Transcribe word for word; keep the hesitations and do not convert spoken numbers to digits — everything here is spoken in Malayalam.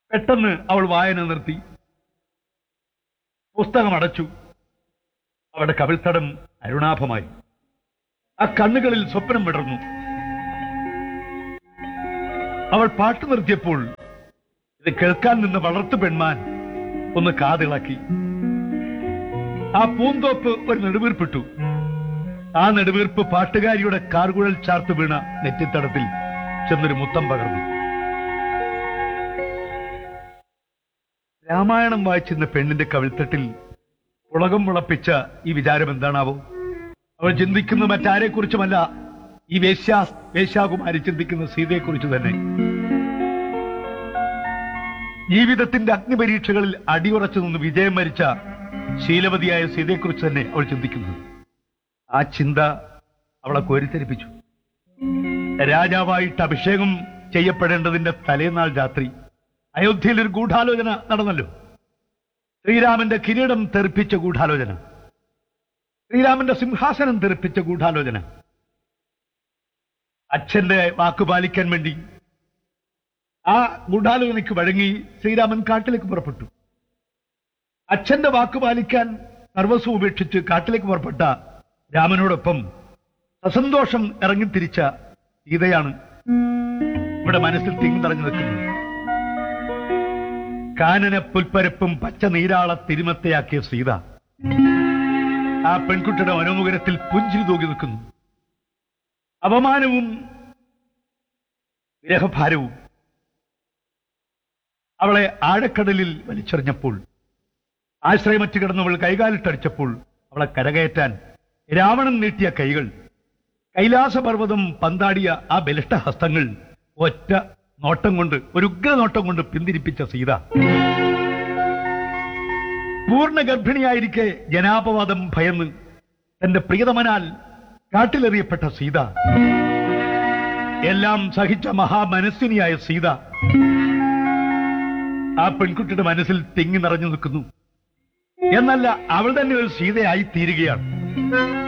പെട്ടെന്ന് അവൾ വായന നിർത്തി, പുസ്തകം അടച്ചു. അവളുടെ കവിൾത്തടം അരുണാഭമായി. ആ കണ്ണുകളിൽ സ്വപ്നം വിടർന്നു. അവൾ പാട്ട് നിർത്തിയപ്പോൾ ഇത് കേൾക്കാൻ നിന്ന വളർത്തു പെൺമാൻ ഒന്ന് കാതിളക്കി. ആ പൂന്തോപ്പ് ഒരു നെടുവീർപ്പിട്ടു. ആ നെടുവീർപ്പ് പാട്ടുകാരിയുടെ കാർകുഴൽ ചാർത്ത് വീണ നെറ്റിത്തടത്തിൽ ചെന്നൊരു മുത്തം പകർന്നു. രാമായണം വായിച്ചിരുന്ന പെണ്ണിന്റെ കവിൾത്തട്ടിൽ ഉളകം മുളപ്പിച്ച ഈ വിചാരം എന്താണാവോ? അവൾ ചിന്തിക്കുന്ന മറ്റാരെക്കുറിച്ചുമല്ല, ഈ വേശ്യാ വേശ്യാകുമാരി ചിന്തിക്കുന്ന സീതയെക്കുറിച്ച് തന്നെ. ജീവിതത്തിന്റെ അഗ്നിപരീക്ഷകളിൽ അടിയുറച്ചു നിന്ന് വിജയം വരിച്ച ശീലവതിയായ സീതയെക്കുറിച്ച് തന്നെ അവൾ ചിന്തിക്കുന്നത്. ആ ചിന്ത അവളെ കോരിത്തെരിപ്പിച്ചു. രാജാവായിട്ട് അഭിഷേകം ചെയ്യപ്പെടേണ്ടതിന്റെ തലേനാൾ രാത്രി അയോധ്യയിൽ ഒരു ഗൂഢാലോചന നടന്നല്ലോ. ശ്രീരാമന്റെ കിരീടം തെറിപ്പിച്ച ഗൂഢാലോചന, ശ്രീരാമന്റെ സിംഹാസനം തെറിപ്പിച്ച ഗൂഢാലോചന. അച്ഛന്റെ വാക്ക് പാലിക്കാൻ വേണ്ടി ആ ഗൂഢാലോചനയ്ക്ക് വഴങ്ങി ശ്രീരാമൻ കാട്ടിലേക്ക് പുറപ്പെട്ടു. അച്ഛന്റെ വാക്ക് പാലിക്കാൻ സർവസ്വം ഉപേക്ഷിച്ച് കാട്ടിലേക്ക് പുറപ്പെട്ട രാമനോടൊപ്പം സസന്തോഷം ഇറങ്ങിത്തിരിച്ച സീതയാണ് ഇവിടെ മനസ്സിൽ തിങ്ങി നിറഞ്ഞു നിൽക്കുന്നത്. കാനന പുൽപ്പരപ്പും പച്ച നീരാള തിരുമത്തയാക്കിയ സീത ആ പെൺകുട്ടിയുടെ മനോമുഖരത്തിൽ പുഞ്ചിരി തൂകി നിൽക്കുന്നു. അപമാനവും വിരഹഭാരവും അവളെ ആഴക്കടലിൽ വലിച്ചെറിഞ്ഞപ്പോൾ, ആശ്രയമറ്റ് കിടന്നവൾ കൈകാലിട്ടടിച്ചപ്പോൾ അവളെ കരകയറ്റാൻ രാവണൻ നീട്ടിയ കൈകൾ, കൈലാസപർവ്വതം പന്താടിയ ആ ബലിഷ്ഠഹസ്തങ്ങൾ ഒറ്റ നോട്ടം കൊണ്ട്, ഒരു ഉഗ്ര നോട്ടം കൊണ്ട് പിന്തിരിപ്പിച്ച സീത. പൂർണ്ണ ഗർഭിണിയായിരിക്കെ ജനാപവാദം ഭയന്ന് തന്റെ പ്രിയതമനാൽ കാട്ടിലെറിയപ്പെട്ട സീത, എല്ലാം സഹിച്ച മഹാമനസ്വിനിയായ സീത ആ പെൺകുട്ടിയുടെ മനസ്സിൽ തിങ്ങി നിറഞ്ഞു നിൽക്കുന്നു. എന്നല്ല, അവൾ തന്നെ ഒരു സീതയായി തീരുകയാണ്.